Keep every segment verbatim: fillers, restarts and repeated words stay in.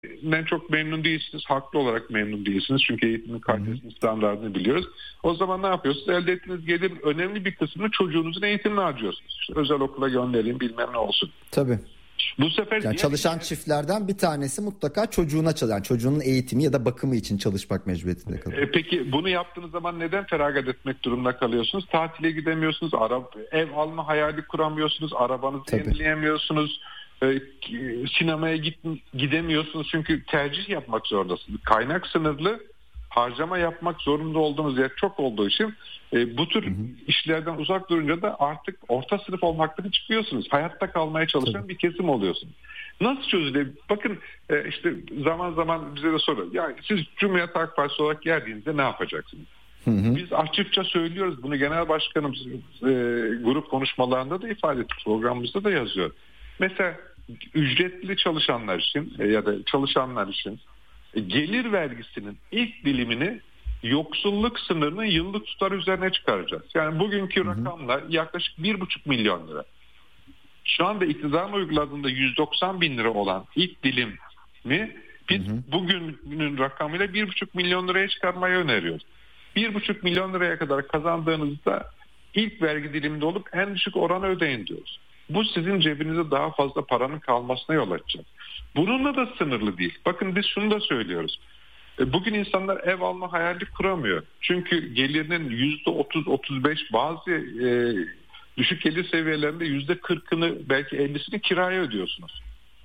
eğitimden çok memnun değilsiniz. Haklı olarak memnun değilsiniz. Çünkü eğitimin kalitesini, standartını biliyoruz. O zaman ne yapıyorsunuz? Elde ettiğiniz gelirin önemli bir kısmını çocuğunuzun eğitimine harcıyorsunuz. İşte özel okula göndereyim, bilmem ne olsun. Tabii. Bu sefer yani çalışan diğer... çiftlerden bir tanesi mutlaka çocuğuna çalışan, yani çocuğunun eğitimi ya da bakımı için çalışmak mecburiyetinde kalıyor. E, peki bunu yaptığınız zaman neden feragat etmek durumunda kalıyorsunuz? Tatile gidemiyorsunuz, araba, ev alma hayali kuramıyorsunuz, arabanızı Tabii. yenileyemiyorsunuz, e, sinemaya git, gidemiyorsunuz çünkü tercih yapmak zorundasınız. Kaynak sınırlı, harcama yapmak zorunda olduğunuz yer çok olduğu için e, bu tür hı hı. işlerden uzak durunca da artık orta sınıf olmaktan çıkıyorsunuz. Hayatta kalmaya çalışan Tabii. bir kesim oluyorsunuz. Nasıl çözülebilir? Bakın e, işte zaman zaman bize de soruyor. Yani siz Cumhuriyet Halk Partisi olarak geldiğinizde ne yapacaksınız? Hı hı. Biz açıkça söylüyoruz. Bunu genel başkanımız e, grup konuşmalarında da ifade ettik. Programımızda da yazıyor. Mesela ücretli çalışanlar için e, ya da çalışanlar için gelir vergisinin ilk dilimini yoksulluk sınırının yıllık tutarı üzerine çıkaracağız. Yani bugünkü hı hı. rakamla yaklaşık bir buçuk milyon lira. Şu anda iktidarın uyguladığında yüz doksan bin lira olan ilk dilimi biz hı hı. bugünün rakamıyla bir buçuk milyon liraya çıkarmayı öneriyoruz. bir buçuk milyon liraya kadar kazandığınızda ilk vergi diliminde olup en düşük oranı ödeyin diyoruz. Bu sizin cebinize daha fazla paranın kalmasına yol açacak. Bununla da sınırlı değil. Bakın biz şunu da söylüyoruz. Bugün insanlar ev alma hayali kuramıyor. Çünkü gelirinin yüzde otuz otuz beş bazı e, düşük gelir seviyelerinde yüzde kırkını belki ellisini kiraya ödüyorsunuz.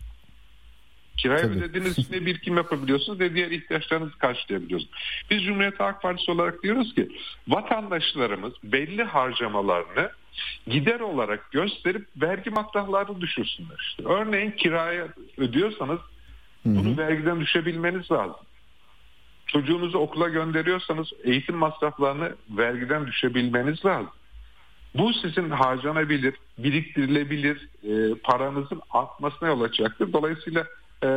Kiraya Tabii. ödediğiniz için ne birikim yapabiliyorsunuz ne diğer ihtiyaçlarınızı karşılayabiliyorsunuz. Biz Cumhuriyet Halk Partisi olarak diyoruz ki vatandaşlarımız belli harcamalarını gider olarak gösterip vergi matrahlarını düşürsünler. İşte örneğin kiraya ödüyorsanız bunu hı hı. vergiden düşebilmeniz lazım. Çocuğunuzu okula gönderiyorsanız eğitim masraflarını vergiden düşebilmeniz lazım. Bu sizin harcanabilir, biriktirilebilir e, paranızın artmasına yol açacaktır. Dolayısıyla e,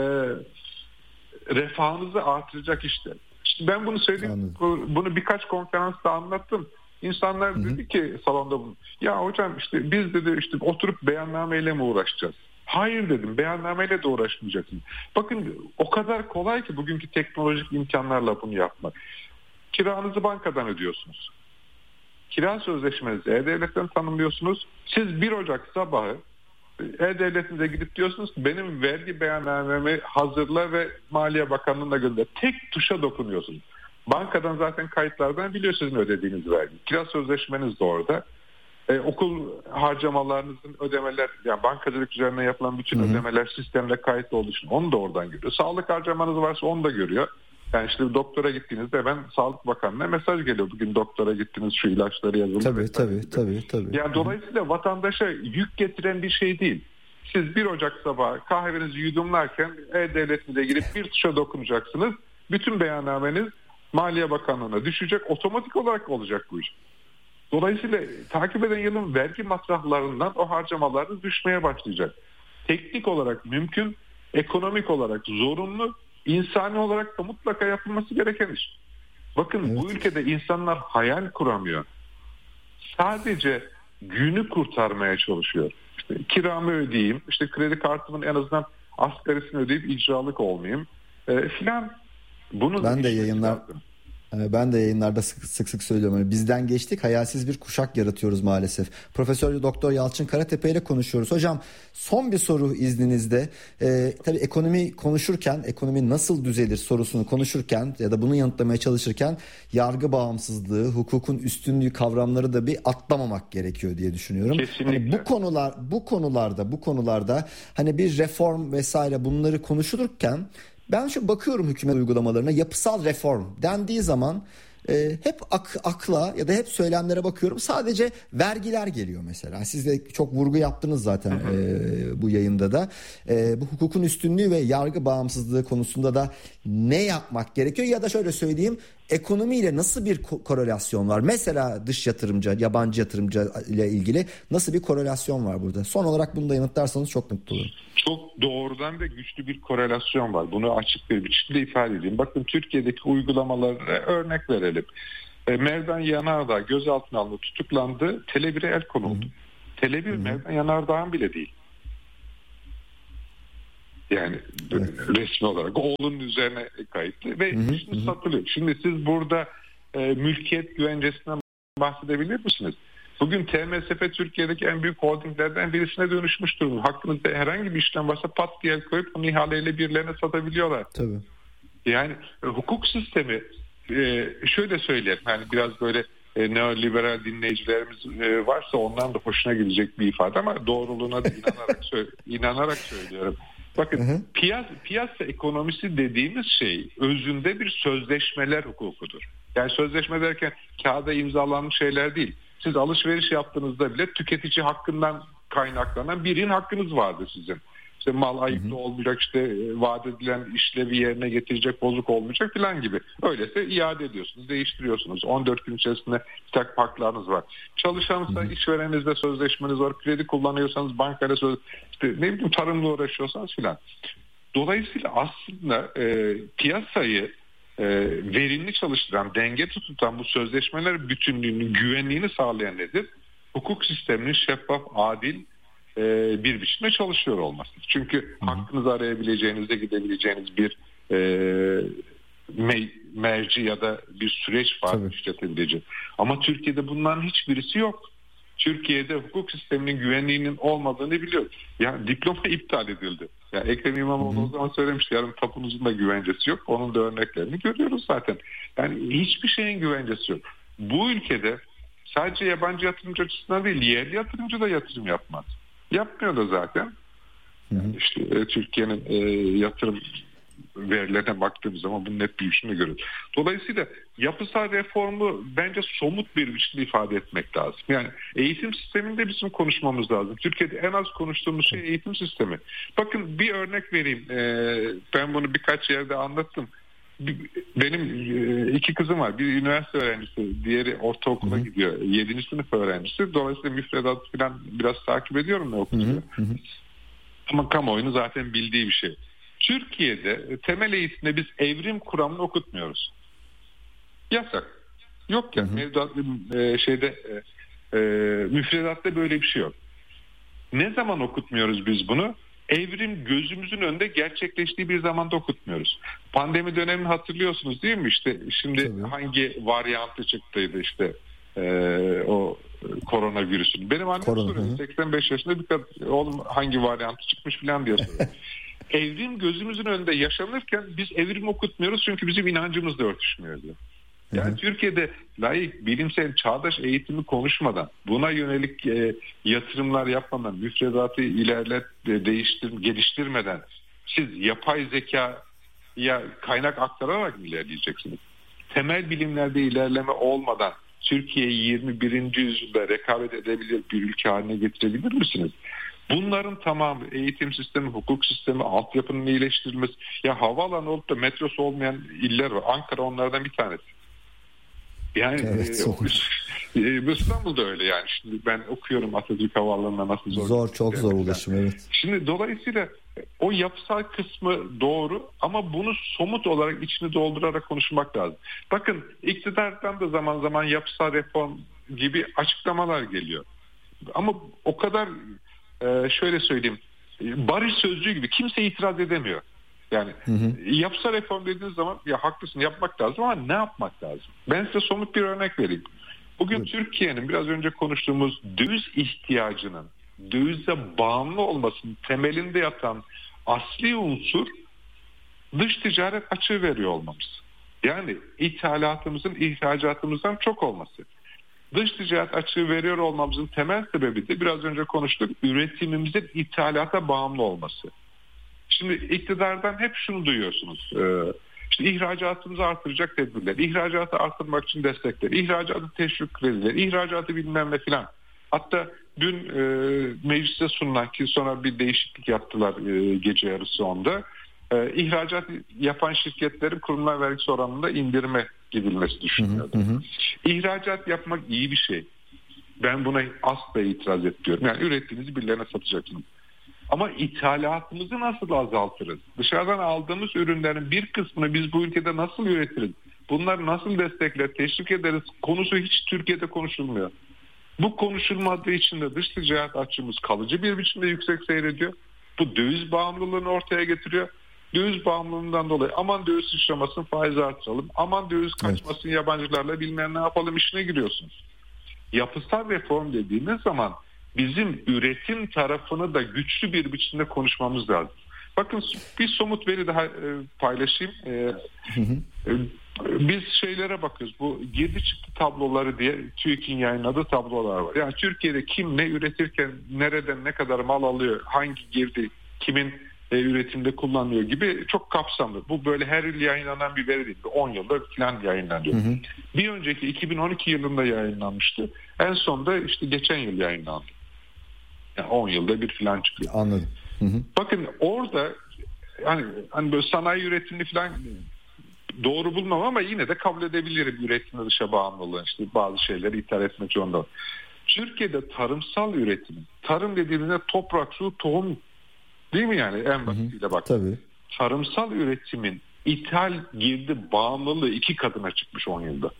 refahınızı artıracak işler. İşte ben bunu söyleyeyim, Anladım. bunu birkaç konferansta anlattım. İnsanlar hı hı. dedi ki salonda bunu, ya hocam işte biz dedi işte oturup beyannameyle mi uğraşacağız? Hayır dedim, beyannameyle de uğraşmayacaksın. Bakın o kadar kolay ki bugünkü teknolojik imkanlarla bunu yapmak. Kiranızı bankadan ödüyorsunuz. Kira sözleşmenizi E-Devlet'ten tanımlıyorsunuz. Siz bir Ocak sabahı E-Devlet'inize gidip diyorsunuz ki benim vergi beyannamemi hazırla ve Maliye Bakanlığı'na gönder. Tek tuşa dokunuyorsunuz. Bankadan zaten kayıtlardan biliyor sizin ödediğiniz vergi. Kira sözleşmeniz de orada. Ee, okul harcamalarınızın ödemeler, yani bankacılık üzerine yapılan bütün Hı-hı. ödemeler sistemle kayıtlı olduğu için onu da oradan görüyor. Sağlık harcamanız varsa onu da görüyor. Yani işte doktora gittiğinizde ben Sağlık Bakanlığı'na mesaj geliyor. Bugün doktora gittiniz şu ilaçları yazılır. Tabii tabii, tabii tabii. Yani dolayısıyla vatandaşa yük getiren bir şey değil. Siz bir Ocak sabahı kahvenizi yudumlarken E-Devlet'inize girip bir tuşa dokunacaksınız. Bütün beyannameniz Maliye Bakanlığı'na düşecek. Otomatik olarak olacak bu iş. Dolayısıyla takip eden yılın vergi matrahlarından o harcamalarınız düşmeye başlayacak. Teknik olarak mümkün, ekonomik olarak zorunlu, insani olarak da mutlaka yapılması gereken iş. Bakın evet. bu ülkede insanlar hayal kuramıyor. Sadece günü kurtarmaya çalışıyor. İşte kiramı ödeyeyim, işte kredi kartımın en azından asgarisini ödeyip icralık olmayayım e, filan. Bunu ben de yayınlar lazım. Ben de yayınlarda sık sık, sık söylüyorum. Yani bizden geçtik, hayalsiz bir kuşak yaratıyoruz maalesef. Profesör Doktor Yalçın Karatepe ile konuşuyoruz. Hocam son bir soru izninizle. Ee, tabii ekonomi konuşurken, ekonomi nasıl düzelir sorusunu konuşurken ya da bunu yanıtlamaya çalışırken yargı bağımsızlığı, hukukun üstünlüğü kavramları da bir atlamamak gerekiyor diye düşünüyorum. Hani bu konular, bu konularda, bu konularda hani bir reform vesaire bunları konuşulurken ben şu bakıyorum hükümet uygulamalarına, yapısal reform dendiği zaman e, hep ak, akla ya da hep söylemlere bakıyorum. Sadece vergiler geliyor mesela. Siz de çok vurgu yaptınız zaten e, bu yayında da. E, bu hukukun üstünlüğü ve yargı bağımsızlığı konusunda da ne yapmak gerekiyor? Ya da şöyle söyleyeyim, ekonomiyle nasıl bir ko- korelasyon var? Mesela dış yatırımcı, yabancı yatırımcı ile ilgili nasıl bir korelasyon var burada? Son olarak bunu da yanıtlarsanız çok mutlu olurum. Çok doğrudan ve güçlü bir korelasyon var. Bunu açık bir biçimde ifade edeyim. Bakın Türkiye'deki uygulamalara örnek verelim. E, Merdan Yanardağ gözaltına alındı, tutuklandı. Tele bir'e el konuldu. Tele bir Merdan Yanardağ'ın bile değil. Yani evet. resmi olarak oğlunun üzerine kayıtlı ve hı hı, şimdi satılıyor. Şimdi siz burada e, mülkiyet güvencesinden bahsedebilir misiniz? Bugün T M S F Türkiye'deki en büyük holdinglerden birisine dönüşmüş durumda. Hakkınızda herhangi bir işlem varsa pat diye el koyup onu ihaleyle birilerine satabiliyorlar. Tabii. Yani e, hukuk sistemi e, şöyle söyleyelim. Yani biraz böyle e, neoliberal dinleyicilerimiz e, varsa ondan da hoşuna gidecek bir ifade ama doğruluğuna da inanarak, sö- inanarak söylüyorum. Bakın hı hı. Piyasa, piyasa ekonomisi dediğimiz şey özünde bir sözleşmeler hukukudur. Yani sözleşme derken kağıda imzalanmış şeyler değil. Siz alışveriş yaptığınızda bile tüketici hakkından kaynaklanan birinin hakkınız vardır sizin. İşte mal ayıplı olmayacak, işte vaat edilen işlevi yerine getirecek, bozuk olmayacak falan gibi. Öyleyse iade ediyorsunuz, değiştiriyorsunuz. on dört gün içerisinde bir takım haklarınız var. Çalışansa işvereninizle sözleşmeniz var. Kredi kullanıyorsanız bankayla söz, işte ne bileyim tarımla uğraşıyorsanız filan. Dolayısıyla aslında e, piyasayı e, verimli çalıştıran, denge tutan bu sözleşmeler bütünlüğünün güvenliğini sağlayan nedir? Hukuk sisteminin şeffaf, adil bir biçimde çalışıyor olması. Çünkü hı hı. hakkınızı arayabileceğinizde gidebileceğiniz bir e, me- merci ya da bir süreç var Tabii. işletebileceğiniz. Ama Türkiye'de bunların hiçbirisi yok. Türkiye'de hukuk sisteminin güvenliğinin olmadığını biliyor. Yani diploma iptal edildi. Yani Ekrem İmamoğlu hı hı. o zaman söylemişti, yarın tapunuzun da güvencesi yok. Onun da örneklerini görüyoruz zaten. Yani hiçbir şeyin güvencesi yok. Bu ülkede sadece yabancı yatırımcı açısından değil, yerli yatırımcı da yatırım yapmaz. Yapmıyor da zaten. Yani işte e, Türkiye'nin e, yatırım verilerine baktığımız zaman bunun net büyüyüşünü görüyoruz. Dolayısıyla yapısal reformu bence somut bir biçimde ifade etmek lazım. Yani eğitim sisteminde bizim konuşmamız lazım. Türkiye'de en az konuştuğumuz şey eğitim sistemi. Bakın bir örnek vereyim. E, ben bunu birkaç yerde anlattım. Benim iki kızım var. Biri üniversite öğrencisi, diğeri ortaokula hı hı. gidiyor. Yedinci sınıf öğrencisi. Dolayısıyla müfredatı falan biraz takip ediyorum ne okuyor. Ama kamuoyunun zaten bildiği bir şey. Türkiye'de temel eğitimde biz evrim kuramını okutmuyoruz. Yasak. Yok yani. Mevduat, e, şeyde e, e, müfredatta böyle bir şey yok. Ne zaman okutmuyoruz biz bunu? Evrim gözümüzün önünde gerçekleştiği bir zamanda okutmuyoruz. Pandemi dönemini hatırlıyorsunuz değil mi? İşte şimdi Tabii. hangi varyantı çıktıydı işte e, o koronavirüsün. Benim annem Korona, soruyor. Hı. seksen beş yaşında bir kadın, oğlum hangi varyantı çıkmış falan diye soruyor. Evrim gözümüzün önünde yaşanırken biz evrim okutmuyoruz çünkü bizim inancımızla örtüşmüyor diyor. Yani hı hı. Türkiye'de layık, bilimsel, çağdaş eğitimi konuşmadan, buna yönelik e, yatırımlar yapmadan, müfredatı ilerlet, e, değiştir, geliştirmeden siz yapay zekaya kaynak aktararak mı ilerleyeceksiniz? Temel bilimlerde ilerleme olmadan Türkiye'yi yirmi birinci yüzyılda rekabet edebilir bir ülke haline getirebilir misiniz? Bunların tamamı eğitim sistemi, hukuk sistemi, altyapının iyileştirilmesi. Ya havaalanı olup da metrosu olmayan iller var. Ankara onlardan bir tanesi. Yani evet, e, e, İstanbul'da öyle yani. Şimdi ben okuyorum Atatürk Havaalanı'na nasıl zor. Zor, çok zor ulaşım evet. Şimdi dolayısıyla o yapısal kısmı doğru ama bunu somut olarak içini doldurarak konuşmak lazım. Bakın iktidardan da zaman zaman yapısal reform gibi açıklamalar geliyor. Ama o kadar e, şöyle söyleyeyim, barış sözcüğü gibi kimse itiraz edemiyor. Yani hı hı. yapısal reform dediğiniz zaman ya haklısın yapmak lazım ama ne yapmak lazım? Ben size somut bir örnek vereyim. Bugün hı. Türkiye'nin biraz önce konuştuğumuz döviz ihtiyacının dövize bağımlı olmasının temelinde yatan asli unsur dış ticaret açığı veriyor olmamız. Yani ithalatımızın ihracatımızdan çok olması. Dış ticaret açığı veriyor olmamızın temel sebebi de biraz önce konuştuk, üretimimizin ithalata bağımlı olması. Şimdi iktidardan hep şunu duyuyorsunuz. Ee, işte ihracatımızı artıracak tedbirler, ihracatı artırmak için destekler, ihracatı teşvik krediler, ihracatı bilmem ne filan. Hatta dün e, meclise sunulan ki sonra bir değişiklik yaptılar e, gece yarısı onda. E, ihracat yapan şirketlerin kurumlar vergisi oranında indirme gidilmesi düşünüyordu. Hı hı. İhracat yapmak iyi bir şey. Ben buna asla itiraz etmiyorum. Yani ürettiğinizi birilerine satacaksınız. Ama ithalatımızı nasıl azaltırız? Dışarıdan aldığımız ürünlerin bir kısmını biz bu ülkede nasıl üretiriz? Bunları nasıl destekler, teşvik ederiz? Konusu hiç Türkiye'de konuşulmuyor. Bu konuşulmadığı için de dış ticaret açığımız kalıcı bir biçimde yüksek seyrediyor. Bu döviz bağımlılığını ortaya getiriyor. Döviz bağımlılığından dolayı aman döviz sıçramasın, faizi artıralım. Aman döviz kaçmasın, evet, yabancılarla bilmem ne yapalım işine giriyorsunuz. Yapısal reform dediğimiz zaman bizim üretim tarafını da güçlü bir biçimde konuşmamız lazım. Bakın bir somut veri daha e, paylaşayım. E, hı hı. E, biz şeylere bakıyoruz. Bu girdi çıktı tabloları diye TÜİK'in yayınladığı tablolar var. Yani Türkiye'de kim ne üretirken nereden ne kadar mal alıyor, hangi girdi, kimin e, üretimde kullanılıyor gibi çok kapsamlı. Bu böyle her yıl yayınlanan bir veri değil. on yılda falan yayınlanıyor. Hı hı. Bir önceki iki bin on iki yılında yayınlanmıştı. En son da işte geçen yıl yayınlandı. Yani on yılda bir falan çıkıyor. Anladım. Hı hı. Bakın orada hani, hani böyle sanayi üretimini falan doğru bulmam ama yine de kabul edebilirim üretimde dışa bağımlılığı. İşte bazı şeyleri ithal etmek zorunda. Türkiye'de tarımsal üretim, tarım dediğimizde toprak, su, tohum değil mi yani en basitiyle bak. Tabii. Tarımsal üretimin ithal girdi bağımlılığı iki katına çıkmış on yılda.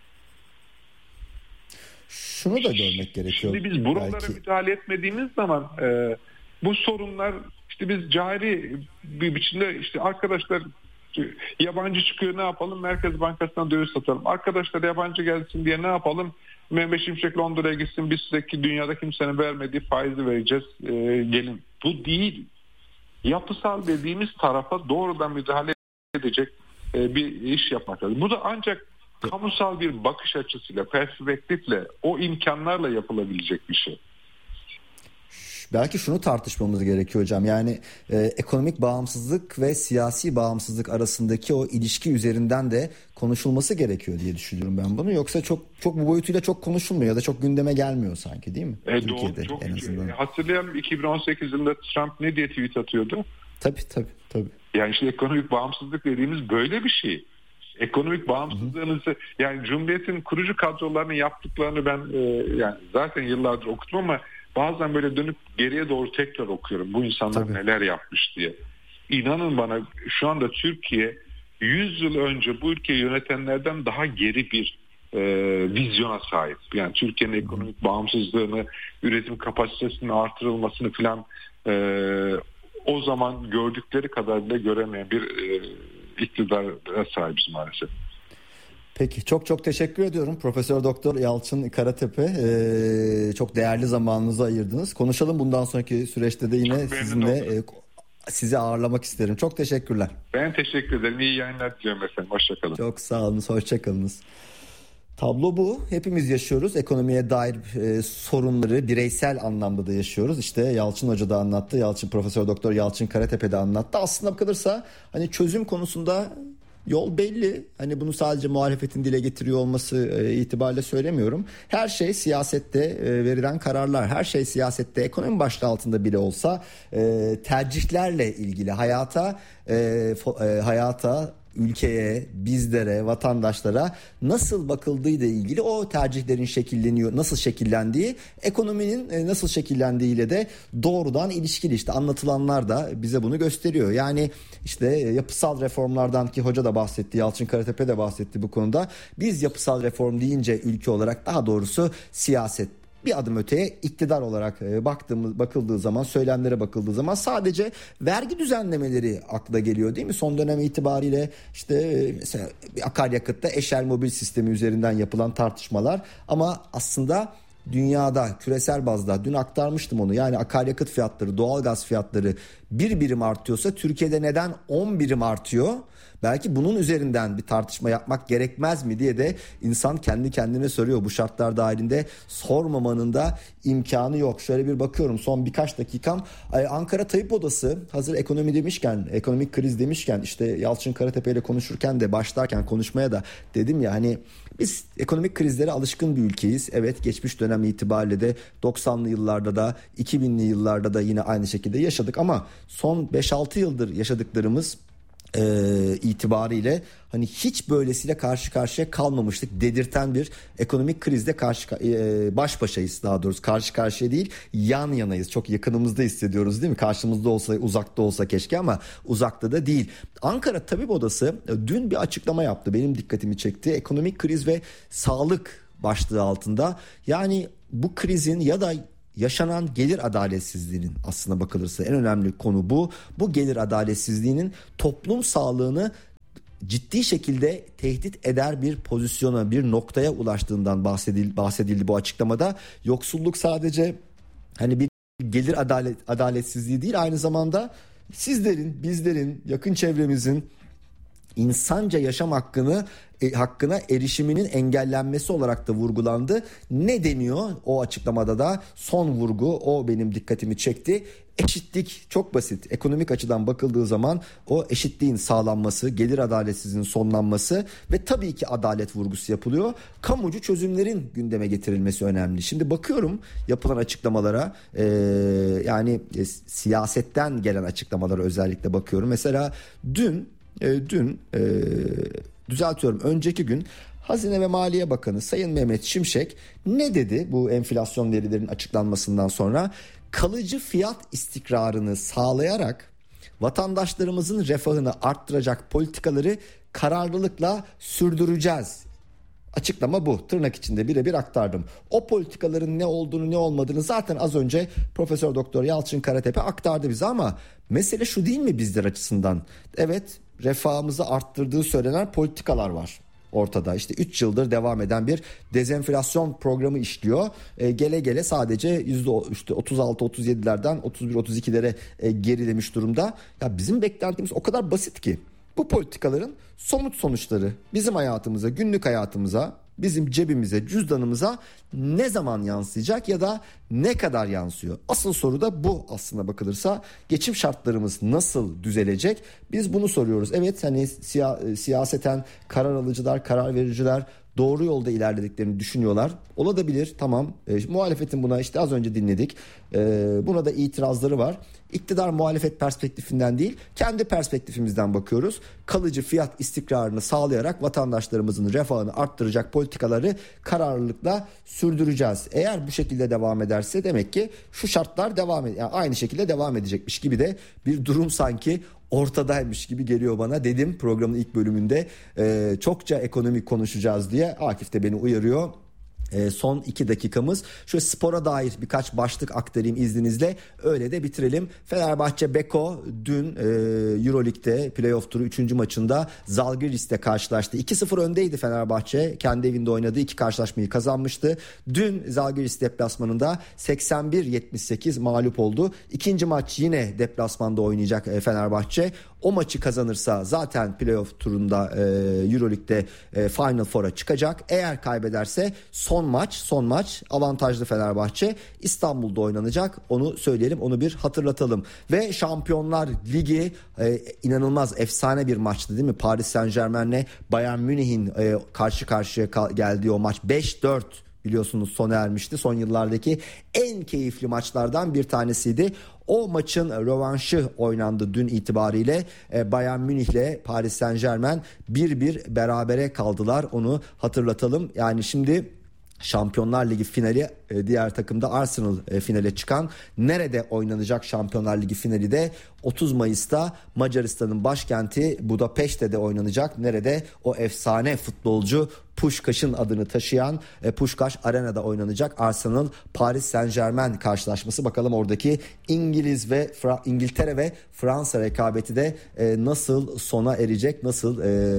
Şunu da görmek gerekiyor. Şimdi biz buralara belki müdahale etmediğimiz zaman e, bu sorunlar işte biz cari bir biçimde işte arkadaşlar yabancı çıkıyor ne yapalım? Merkez Bankası'ndan döviz satalım. Arkadaşlar yabancı gelsin diye ne yapalım? Mehmet Şimşek Londra'ya gitsin biz size dünyada kimsenin vermediği faizi vereceğiz. E, gelin. Bu değil. Yapısal dediğimiz tarafa doğrudan müdahale edecek e, bir iş yapmak lazım. Bu da ancak kamusal bir bakış açısıyla, perspektifle, o imkanlarla yapılabilecek bir şey. Belki şunu tartışmamız gerekiyor hocam. Yani e, ekonomik bağımsızlık ve siyasi bağımsızlık arasındaki o ilişki üzerinden de konuşulması gerekiyor diye düşünüyorum ben bunu. Yoksa çok çok bu boyutuyla çok konuşulmuyor ya da çok gündeme gelmiyor sanki, değil mi? E, Türkiye'de doğru, çok en azından. Hatırlayalım iki bin on sekiz yılında Trump ne diye tweet atıyordu? Tabii tabii tabii. Yani işte ekonomik bağımsızlık dediğimiz böyle bir şey. Ekonomik bağımsızlığınızı, yani Cumhuriyet'in kurucu kadrolarının yaptıklarını ben e, yani zaten yıllardır okudum ama bazen böyle dönüp geriye doğru tekrar okuyorum. Bu insanlar Tabii. neler yapmış diye. İnanın bana şu anda Türkiye yüz yıl önce bu ülkeyi yönetenlerden daha geri bir e, vizyona sahip. Yani Türkiye'nin ekonomik bağımsızlığını, üretim kapasitesinin artırılmasını falan e, o zaman gördükleri kadar bile göremeyen bir e, iktidara sahibiz maalesef. Peki çok çok teşekkür ediyorum Profesör Doktor Yalçın Karatepe. Ee, çok değerli zamanınızı ayırdınız. Konuşalım bundan sonraki süreçte de yine sizinle e, sizi ağırlamak isterim. Çok teşekkürler. Ben teşekkür ederim. İyi yayınlar diliyorum efendim. Hoşçakalın. Çok sağ olun. Hoşçakalınız. Tablo bu. Hepimiz yaşıyoruz. Ekonomiye dair e, sorunları bireysel anlamda da yaşıyoruz. İşte Yalçın Hoca da anlattı. Yalçın Profesör Doktor Yalçın Karatepe de anlattı. Aslında bakılırsa hani çözüm konusunda yol belli. Hani bunu sadece muhalefetin dile getiriyor olması e, itibariyle söylemiyorum. Her şey siyasette e, verilen kararlar. Her şey siyasette ekonomi başlığı altında bile olsa e, tercihlerle ilgili hayata e, fo, e, hayata ülkeye, bizlere, vatandaşlara nasıl bakıldığıyla ilgili o tercihlerin şekilleniyor, nasıl şekillendiği, ekonominin nasıl şekillendiğiyle de doğrudan ilişkili. İşte anlatılanlar da bize bunu gösteriyor. Yani işte yapısal reformlardan ki hoca da bahsetti, Yalçın Karatepe de bahsetti bu konuda. Biz yapısal reform deyince ülke olarak, daha doğrusu siyaset, bir adım öteye iktidar olarak baktığımız bakıldığı zaman, söylemlere bakıldığı zaman sadece vergi düzenlemeleri akla geliyor, değil mi? Son dönem itibariyle işte mesela akaryakıtta eşel mobil sistemi üzerinden yapılan tartışmalar, ama aslında dünyada küresel bazda dün aktarmıştım onu. Yani akaryakıt fiyatları, doğalgaz fiyatları bir birim artıyorsa Türkiye'de neden on birim artıyor? Belki bunun üzerinden bir tartışma yapmak gerekmez mi diye de insan kendi kendine soruyor. Bu şartlar dahilinde sormamanın da imkanı yok. Şöyle bir bakıyorum son birkaç dakikam. Ankara Tabip Odası, hazır ekonomi demişken, ekonomik kriz demişken, işte Yalçın Karatepe ile konuşurken de, başlarken konuşmaya da dedim ya, hani biz ekonomik krizlere alışkın bir ülkeyiz. Evet, geçmiş dönem itibariyle de doksanlı yıllarda da iki binli yıllarda da yine aynı şekilde yaşadık, ama son beş altı yıldır yaşadıklarımız E, itibariyle hani hiç böylesiyle karşı karşıya kalmamıştık dedirten bir ekonomik krizle karşı e, baş başayız, daha doğrusu karşı karşıya değil, yan yanayız, çok yakınımızda hissediyoruz, değil mi? Karşımızda olsa, uzakta olsa keşke, ama uzakta da değil. Ankara Tabip Odası dün bir açıklama yaptı, benim dikkatimi çekti. Ekonomik kriz ve sağlık başlığı altında. Yani bu krizin ya da yaşanan gelir adaletsizliğinin, aslına bakılırsa en önemli konu bu. Bu gelir adaletsizliğinin toplum sağlığını ciddi şekilde tehdit eder bir pozisyona, bir noktaya ulaştığından bahsedildi, bahsedildi bu açıklamada. Yoksulluk sadece hani bir gelir adalet, adaletsizliği değil, aynı zamanda sizlerin, bizlerin, yakın çevremizin insanca yaşam hakkını e, hakkına erişiminin engellenmesi olarak da vurgulandı. Ne deniyor o açıklamada da? Son vurgu, o benim dikkatimi çekti. Eşitlik, çok basit. Ekonomik açıdan bakıldığı zaman o eşitliğin sağlanması, gelir adaletsizliğinin sonlanması ve tabii ki adalet vurgusu yapılıyor. Kamucu çözümlerin gündeme getirilmesi önemli. Şimdi bakıyorum yapılan açıklamalara, e, yani e, siyasetten gelen açıklamalara özellikle bakıyorum. Mesela dün e, dün e, düzeltiyorum önceki gün Hazine ve Maliye Bakanı Sayın Mehmet Şimşek ne dedi bu enflasyon verilerinin açıklanmasından sonra? Kalıcı fiyat istikrarını sağlayarak vatandaşlarımızın refahını arttıracak politikaları kararlılıkla sürdüreceğiz. Açıklama bu. Tırnak içinde birebir aktardım. O politikaların ne olduğunu ne olmadığını zaten az önce Profesör Doktor Yalçın Karatepe aktardı bize, ama mesele şu değil mi bizler açısından? Evet, refahımızı arttırdığı söylenen politikalar var ortada. İşte üç yıldır devam eden bir dezenflasyon programı işliyor. E, gele gele sadece yüzde işte otuz altı otuz yedilerden otuz bir otuz ikilere e, gerilemiş durumda. Ya bizim beklentimiz o kadar basit ki bu politikaların somut sonuçları bizim hayatımıza, günlük hayatımıza, bizim cebimize, cüzdanımıza ne zaman yansıyacak ya da ne kadar yansıyor? Asıl soru da bu aslına bakılırsa. Geçim şartlarımız nasıl düzelecek? Biz bunu soruyoruz. Evet, hani siya- siyaseten karar alıcılar, karar vericiler doğru yolda ilerlediklerini düşünüyorlar. Olabilir, tamam. E, muhalefetin buna, işte az önce dinledik. E, buna da itirazları var. İktidar muhalefet perspektifinden değil, kendi perspektifimizden bakıyoruz. Kalıcı fiyat istikrarını sağlayarak vatandaşlarımızın refahını arttıracak politikaları kararlılıkla sürdüreceğiz. Eğer bu şekilde devam ederse demek ki şu şartlar devam ed- yani aynı şekilde devam edecekmiş gibi de bir durum sanki ortadaymış gibi geliyor bana. Dedim programın ilk bölümünde e, çokça ekonomik konuşacağız diye. Akif de beni uyarıyor. E, son iki dakikamız. Şöyle spora dair birkaç başlık aktarayım izninizle. Öyle de bitirelim. Fenerbahçe Beko dün e, Euroleague'de playoff turu üçüncü maçında Zalgiris'te karşılaştı. iki sıfır öndeydi Fenerbahçe. Kendi evinde oynadığı iki karşılaşmayı kazanmıştı. Dün Zalgiris deplasmanında seksen bir yetmiş sekiz mağlup oldu. İkinci maç yine deplasmanda oynayacak e, Fenerbahçe. O maçı kazanırsa zaten playoff turunda e, Euroleague'de e, Final Four'a çıkacak. Eğer kaybederse son maç, son maç avantajlı Fenerbahçe İstanbul'da oynanacak. Onu söyleyelim, onu bir hatırlatalım. Ve Şampiyonlar Ligi e, inanılmaz efsane bir maçtı değil mi? Paris Saint-Germain'le Bayern Münih'in e, karşı karşıya kal- geldiği o maç beş dört biliyorsunuz sona ermişti. Son yıllardaki en keyifli maçlardan bir tanesiydi. O maçın rövanşı oynandı dün itibariyle. Bayern Münih'le Paris Saint-Germain bir bir berabere kaldılar. Onu hatırlatalım. Yani şimdi Şampiyonlar Ligi finali, diğer takımda Arsenal finale çıkan. Nerede oynanacak Şampiyonlar Ligi finali de otuz Mayıs'ta Macaristan'ın başkenti Budapeşte'de oynanacak. Nerede? O efsane futbolcu Puşkaş'ın adını taşıyan Puşkaş Arena'da oynanacak Arsenal Paris Saint-Germain karşılaşması. Bakalım oradaki İngiliz ve Fra- İngiltere ve Fransa rekabeti de nasıl sona erecek? Nasıl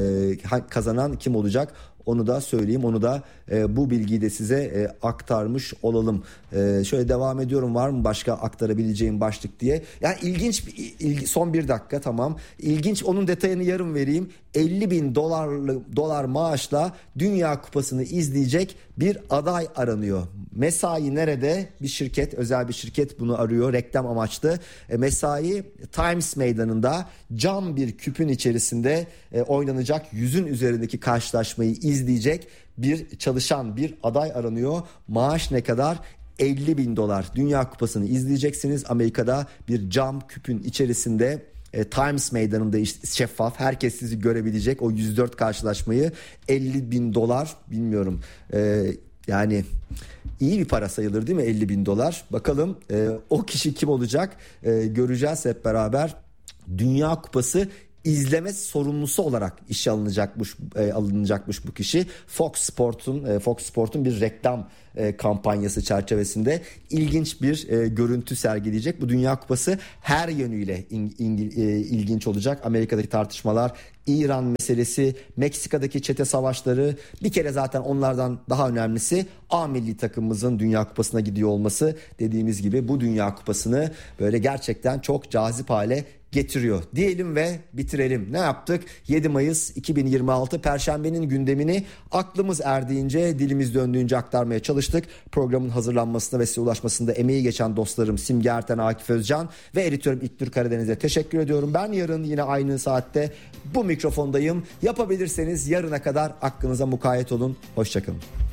kazanan kim olacak? Onu da söyleyeyim, onu da e, bu bilgiyi de size e, aktarmış olalım. E, şöyle devam ediyorum, var mı başka aktarabileceğim başlık diye. Yani ilginç, ilgi, son bir dakika tamam. İlginç, onun detayını yarın vereyim. elli bin dolarlı dolar maaşla Dünya Kupası'nı izleyecek bir aday aranıyor. Mesai nerede? Bir şirket, özel bir şirket bunu arıyor, reklam amaçlı. E, mesai Times Meydanı'nda cam bir küpün içerisinde e, oynanacak yüzün üzerindeki karşılaşmayı izleyecek bir çalışan, bir aday aranıyor. Maaş ne kadar? elli bin dolar. Dünya Kupası'nı izleyeceksiniz. Amerika'da bir cam küpün içerisinde, e, Times Meydanı'nda, işte şeffaf, herkes sizi görebilecek o yüz dört karşılaşmayı. elli bin dolar, bilmiyorum e, yani iyi bir para sayılır değil mi elli bin dolar? Bakalım e, o kişi kim olacak? E, göreceğiz hep beraber. Dünya Kupası izleme sorumlusu olarak işe alınacakmış e, alınacakmış bu kişi. Fox Sport'un e, Fox Sport'un bir reklam e, kampanyası çerçevesinde ilginç bir e, görüntü sergileyecek. Bu Dünya Kupası her yönüyle in, in, e, ilginç olacak. Amerika'daki tartışmalar, İran meselesi, Meksika'daki çete savaşları, bir kere zaten onlardan daha önemlisi A milli takımımızın Dünya Kupası'na gidiyor olması. Dediğimiz gibi bu Dünya Kupası'nı böyle gerçekten çok cazip hale getiriyor diyelim ve bitirelim. Ne yaptık? yedi Mayıs iki bin yirmi altı Perşembenin gündemini aklımız erdiğince, dilimiz döndüğünce aktarmaya çalıştık. Programın hazırlanmasında ve size ulaşmasında emeği geçen dostlarım Simge Erten, Akif Özcan ve editörüm İlknur Karadeniz'e teşekkür ediyorum. Ben yarın yine aynı saatte bu mikrofondayım. Yapabilirseniz yarına kadar aklınıza mukayyet olun. Hoşçakalın.